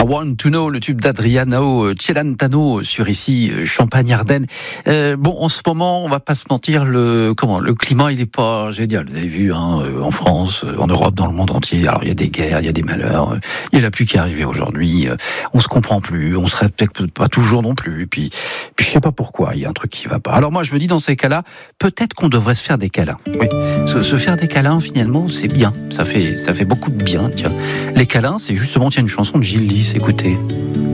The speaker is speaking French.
Want to Know, le tube d'Adriano Celentano sur ici Champagne-Ardenne. En ce moment, on va pas se mentir, le climat, il est pas génial. Vous avez vu, en France, en Europe, dans le monde entier. Alors il y a des guerres, il y a des malheurs, il y a la pluie qui est arrivée aujourd'hui. On se comprend plus, on se respecte pas toujours non plus. Et puis je sais pas pourquoi, il y a un truc qui va pas. Alors moi, je me dis dans ces cas-là, peut-être qu'on devrait se faire des câlins. Oui, se faire des câlins, finalement, c'est bien. Ça fait beaucoup de bien. Tiens, les câlins, c'est justement une chanson de Gilles Lys. Écoutez.